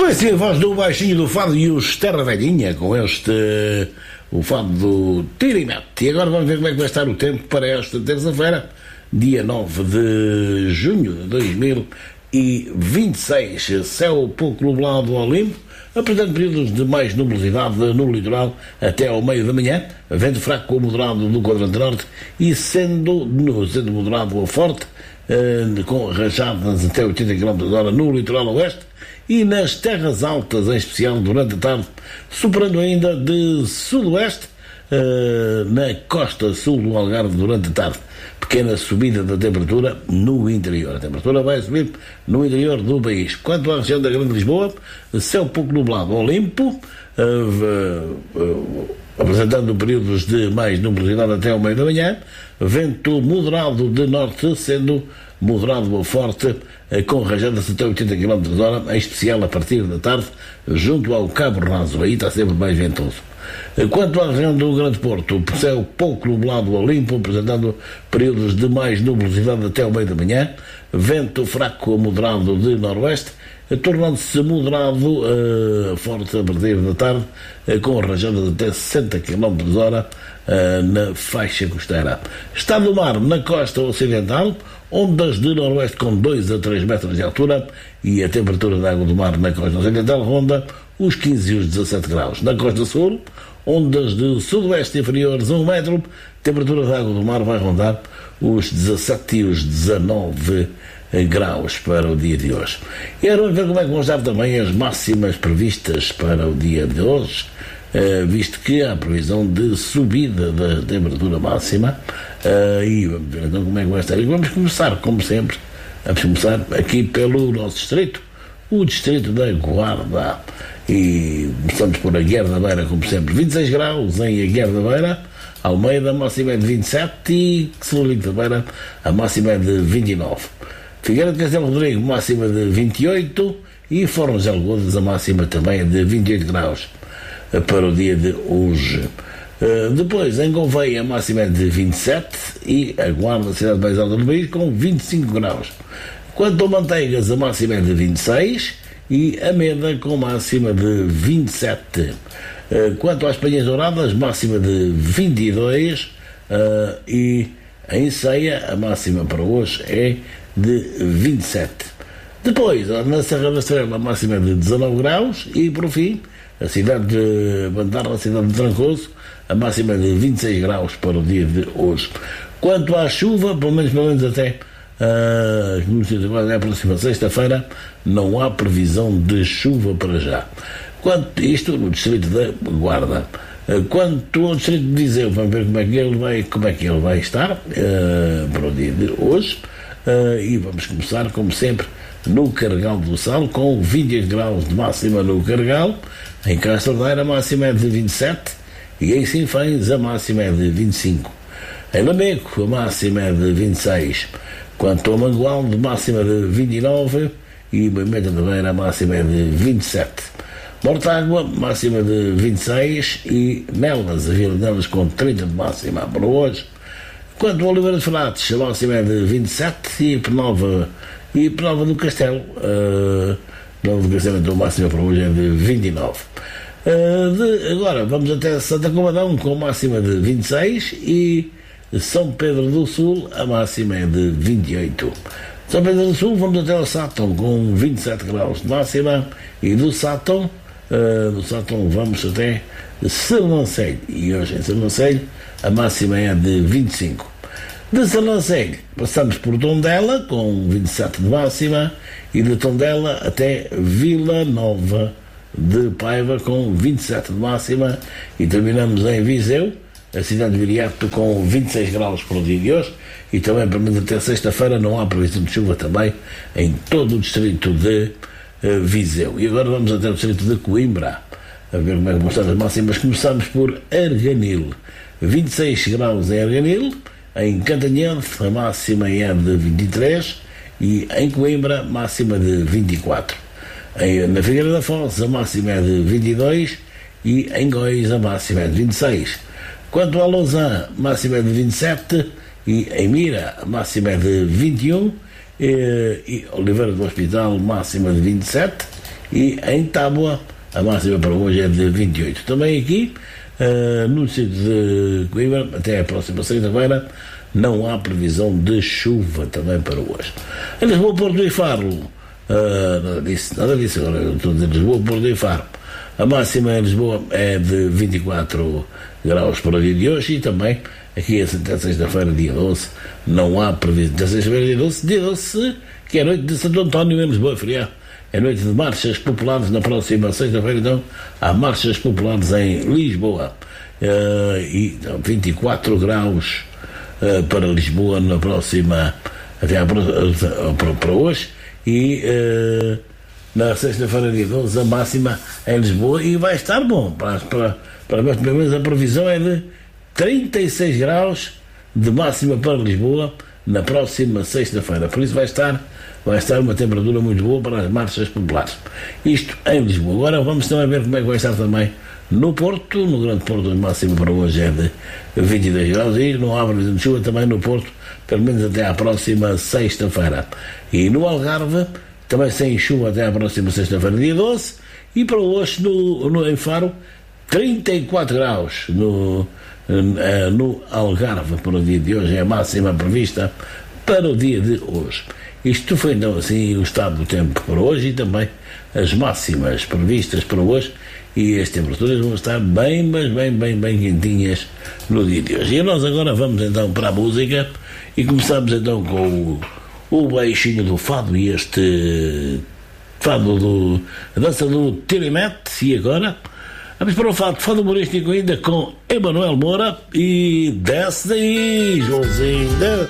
Pois sim, a voz do baixinho do fado e os Terra Velhinha, com o fado do Tirimete. E agora vamos ver como é que vai estar o tempo para esta terça-feira, dia 9 de junho de 2026. Céu pouco nublado ao limpo, apresentando períodos de mais nubosidade no litoral até ao meio da manhã, vento fraco ou moderado do quadrante norte e sendo moderado ou forte, com rajadas até 80 km/h no litoral oeste e nas terras altas, em especial durante a tarde, superando ainda de sudoeste na costa sul do Algarve durante a tarde. Pequena subida da temperatura no interior. A temperatura vai subir no interior do país. Quanto à região da Grande Lisboa, céu pouco nublado ou limpo, apresentando períodos de mais nubosidade até ao meio da manhã, vento moderado de norte, sendo moderado ou forte, com rajadas até 80 km/h, em especial a partir da tarde, junto ao Cabo Raso. Aí está sempre mais ventoso. Quanto à região do Grande Porto, céu pouco nublado ou limpo, apresentando períodos de mais nubosidade até ao meio da manhã, vento fraco ou moderado de noroeste, tornando-se moderado forte a partir da tarde, com rajadas até 60 km/h na faixa costeira. Estado do mar na costa ocidental, ondas de noroeste com 2 a 3 metros de altura e a temperatura da água do mar na costa ocidental ronda os 15 e os 17 graus. Na costa sul, ondas de sudoeste inferiores a 1 metro, temperatura da água do mar vai rondar os 17 e os 19 graus para o dia de hoje. E agora vamos ver como é que vão estar também as máximas previstas para o dia de hoje, visto que há previsão de subida da temperatura máxima, e vamos ver então como é que vai estar. E vamos começar, como sempre, aqui pelo nosso distrito, o distrito da Guarda. E começamos por Aguiar da Beira, como sempre, 26 graus em Aguiar da Beira. Almeida, a máxima é de 27 e Celurico da Beira, a máxima é de 29. Figueira de Castelo Rodrigo, máxima de 28 e Fórum José Godas, a máxima também é de 28 graus para o dia de hoje. Depois, em Gouveia, a máxima é de 27 e a Guarda, a cidade mais alta do país, com 25 graus. Quanto a Manteigas, a máxima é de 26 e a Meda com máxima de 27. Quanto às Penhas Douradas, máxima de 22 e em Ceia a máxima para hoje é de 27. Depois, na Serra da Estrela, a máxima é de 19 graus e, por fim, a cidade de Bandarra, a cidade de Trancoso, a máxima é de 26 graus para o dia de hoje. Quanto à chuva, pelo menos até a próxima sexta-feira, não há previsão de chuva para já. Isto no distrito da Guarda. Quanto ao distrito de Viseu, vamos ver como é que ele vai estar para o dia de hoje. E vamos começar, como sempre, no Carregal do Sal, com 28 graus de máxima no Carregal. Em Castro Daire a máxima é de 27 e em Sinfãs a máxima é de 25. Em Lamego a máxima é de 26. Quanto ao Mangual, de máxima de 29 e Moimenta da Beira a máxima é de 27. Mortágua, máxima de 26 e Nelas, a Vila Nelas com 30 de máxima para hoje. Quanto ao Oliveira de Frades, a máxima é de 27 e Penalva do Castelo, então a máxima para hoje é de 29. Agora vamos até Santa Comadão com máxima de 26 e São Pedro do Sul a máxima é de 28. São Pedro do Sul vamos até ao Sátão com 27 graus de máxima e do Sátão vamos até Sernancelho e hoje em Sernancelho a máxima é de 25. De Sernancelho passamos por Tondela com 27 de máxima e de Tondela até Vila Nova de Paiva com 27 de máxima e terminamos em Viseu, a cidade de Viriato, com 26 graus para o dia de hoje e também pelo menos até sexta-feira não há previsão de chuva também em todo o distrito de Viseu. E agora vamos até o distrito de Coimbra a ver como é que vão estar as máximas. Começamos por Arganil, 26 graus em Arganil. Em Cantanhede a máxima é de 23 e em Coimbra máxima de 24. Na Figueira da Foz a máxima é de 22 e em Góis a máxima é de 26. Quanto a Lausanne, máxima é de 27 e em Mira a máxima é de 21 e Oliveira do Hospital máxima de 27 E em Tábua, a máxima para hoje é de 28. Também aqui, no sítio de Coimbra, até a próxima sexta-feira, não há previsão de chuva também para hoje. Em Lisboa, Porto e Faro, nada disso, agora eu estou a dizer Lisboa, Porto e Faro. A máxima em Lisboa é de 24 graus para o dia de hoje e também aqui até sexta-feira, dia 12, não há previsão. Até sexta-feira, dia 12, que é a noite de Santo António em Lisboa, feriado. É noite de marchas populares na próxima sexta-feira, então há marchas populares em Lisboa. E 24 graus para Lisboa na próxima, até para hoje, e na sexta-feira, dia 12, a máxima em Lisboa, e vai estar bom. Para pelo menos a previsão é de 36 graus de máxima para Lisboa na próxima sexta-feira. Por isso vai estar uma temperatura muito boa para as marchas populares. Isto em Lisboa. Agora vamos também ver como é que vai estar também no Porto. No Grande Porto, a máxima para hoje é de 22 graus e não há previsão de chuva também no Porto, pelo menos até à próxima sexta-feira. E no Algarve, também sem chuva até à próxima sexta-feira, dia 12. E para hoje, em Faro, 34 graus no Algarve para o dia de hoje, é a máxima prevista para o dia de hoje. Isto foi então assim o estado do tempo para hoje e também as máximas previstas para hoje, e as temperaturas vão estar bem, mas bem quentinhas no dia de hoje. E nós agora vamos então para a música e começamos então com o baixinho do fado e este fado a dança do Tirimete. E agora vamos para o fado humorístico ainda com Emanuel Moura e desce daí, Joãozinho.